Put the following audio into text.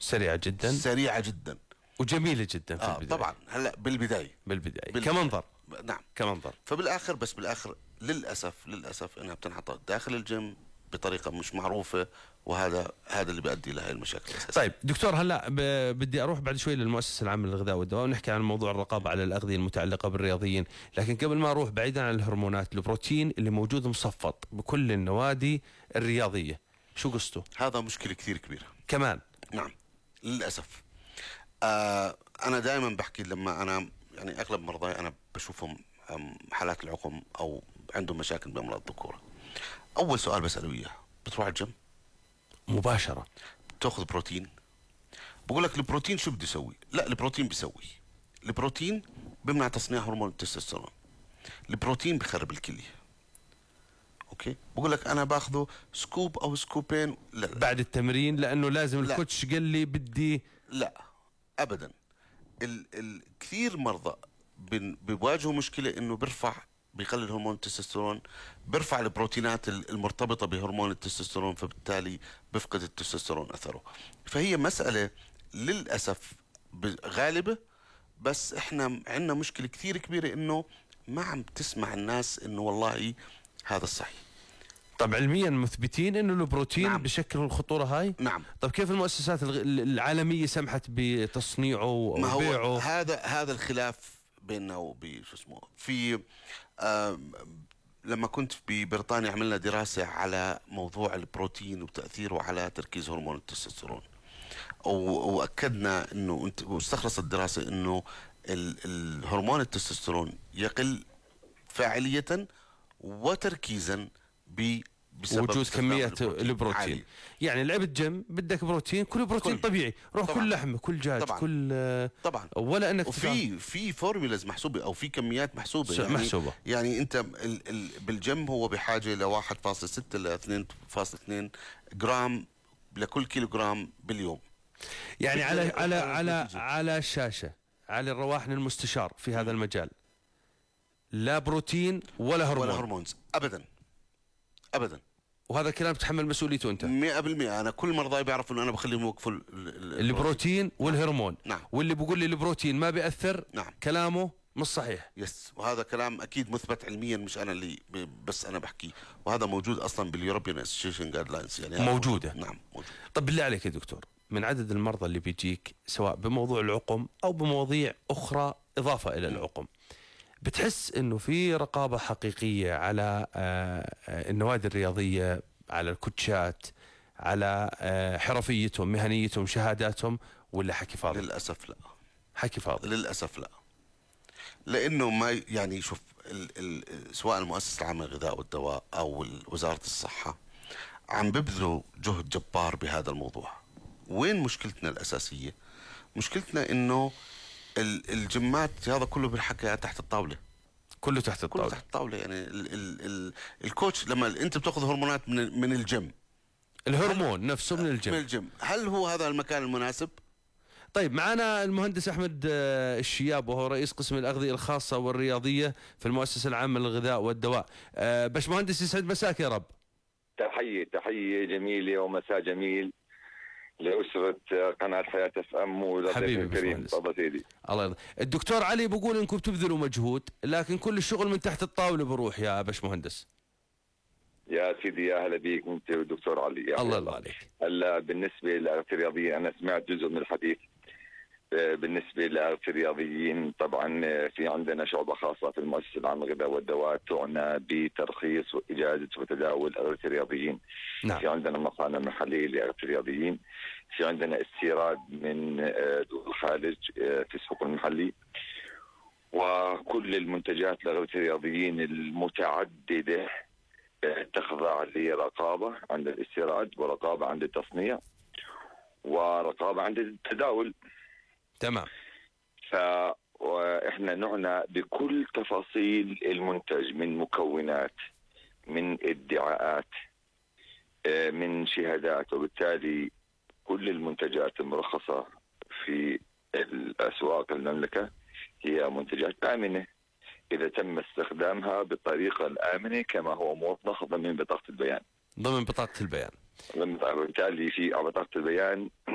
سريعة جدا، سريعة جدا وجميلة جدا في البداية. طبعا هلا بالبداية كمنظر. نعم كمنظر. فبالآخر بالآخر للأسف إنها بتنحط داخل الجيم بطريقة مش معروفة، وهذا اللي بيؤدي لهي المشاكل الأساسية. طيب دكتور، هلا بدي اروح بعد شوي للمؤسسة العامة للغذاء والدواء ونحكي عن موضوع الرقابة على الأغذية المتعلقة بالرياضيين، لكن قبل ما اروح، بعيدا عن الهرمونات، البروتين اللي موجود مصفط بكل النوادي الرياضية، شو قصته؟ هذا مشكلة كثير كبيرة كمان. نعم للأسف. أنا دائما بحكي، لما أنا يعني أغلب مرضاي أنا بشوفهم حالات العقم أو عندهم مشاكل بأمراض الذكورة، أول سؤال بسأله إياه: بتروح الجيم؟ مباشرة. بتاخذ بروتين؟ بقول لك البروتين شو بده يسوي؟ لا، البروتين بيمنع تصنيع هرمون التستوستيرون، البروتين بخرب الكلية. اوكي، بقول لك انا باخذه سكوب او سكوبين لا. بعد التمرين، لانه لازم الكوتش قال لي بدي. لا ابدا. كثير مرضى بيواجهوا مشكلة انه بيقلل هرمون التستوستيرون، بيرفع البروتينات المرتبطة بهرمون التستوستيرون، فبالتالي بيفقد التستوستيرون أثره. فهي مسألة للأسف غالبة، بس احنا عندنا مشكلة كثير كبيرة انه ما عم تسمع الناس انه والله هذا الصحيح. طب علميا مثبتين انه البروتين نعم. بشكل الخطورة هاي؟ نعم. طب كيف المؤسسات العالمية سمحت بتصنيعه وبيعه؟ هذا الخلاف بيننا شو اسمه في لما كنت ببريطانيا عملنا دراسة على موضوع البروتين وتأثيره على تركيز هرمون التستوستيرون، وأكدنا انه واستخلصت الدراسة انه الهرمون التستوستيرون يقل فاعلية وتركيزا بسبب وجود كمية البروتين عالي. يعني لعبة جيم بدك بروتين، كل بروتين طبيعي، روح كل لحمة، كل دجاج، طبعا ولا انك وفي فورمولاز محسوبة او في كميات محسوبة، يعني محسوبة. يعني انت بالجيم هو بحاجة ل 1.6 ل 2.2 جرام لكل كيلو جرام باليوم. يعني على الشاشة، على الرواحن المستشار في هذا المجال، لا بروتين ولا هرمونز ابدا. وهذا الكلام بتحمل مسؤوليته انت 100%. انا كل مرضاي بيعرفوا انه انا بخليهم يوقفوا البروتين والهرمون. نعم. واللي بيقول لي البروتين ما بيأثر، نعم، كلامه مش صحيح. وهذا كلام اكيد مثبت علميا، مش انا اللي بس انا بحكي، وهذا موجود اصلا باليوروبيان اسوشيشن جايد لاينز، يعني موجودة. نعم موجودة. طب بالله عليك يا دكتور، من عدد المرضى اللي بيجيك سواء بموضوع العقم او بمواضيع اخرى اضافة الى العقم، بتحس انه في رقابة حقيقية على النوادي الرياضية، على الكوتشات، على حرفيتهم، مهنيتهم، شهاداتهم، ولا حكي فاضي؟ للأسف لا. حكي فاضي للأسف لا، لأنه ما يعني شوف سواء المؤسسة العامة للغذاء والدواء أو وزارة الصحة عم ببذلوا جهد جبار بهذا الموضوع. وين مشكلتنا الأساسية؟ مشكلتنا إنه الجمات هذا كله بالحكي تحت الطاولة، كله تحت الطاولة. كله تحت الطاولة. يعني الكوتش لما أنت بتأخذ هرمونات من الجيم، الهرمون نفسه من الجيم، هل هو هذا المكان المناسب؟ طيب معنا المهندس أحمد الشياب، وهو رئيس قسم الأغذية الخاصة والرياضية في المؤسسة العامة للغذاء والدواء. باش مهندس، يسعد مساك يا رب. تحية جميلة ومساء جميل لأسرة قناة حياة اف ام وضيفك الكريم. تفضل سيدي. الله يرضى. الدكتور علي بيقول انكم بتبذلوا مجهود، لكن كل الشغل من تحت الطاولة بروح يا باش مهندس. يا سيدي يا هلا بيك انت والدكتور علي. الله يرضى عليك. هلا بالنسبة للأغذية الرياضية انا سمعت جزء من الحديث. بالنسبة للأغذية الرياضيين طبعا في عندنا شعبة خاصة في المؤسسة العامة للغذاء والدواء تعنى بترخيص وإجازة وتداول الأغذية الرياضيين. نعم. في عندنا مصانع محلية للأغذية الرياضيين، في عندنا استيراد من دول الخارج في السوق المحلي، وكل المنتجات للأغذية الرياضيين المتعددة تخضع لرقابة عند الاستيراد، ورقابة عند التصنيع، ورقابة عند التداول. تمام. فإحنا نعنى بكل تفاصيل المنتج، من مكونات، من ادعاءات، من شهادات، وبالتالي كل المنتجات المرخصة في الأسواق المملكة هي منتجات آمنة إذا تم استخدامها بالطريقة الآمنة كما هو موضح ضمن بطاقة البيان. ضمن بطاقة البيان. وبالتالي في بطاقة البيان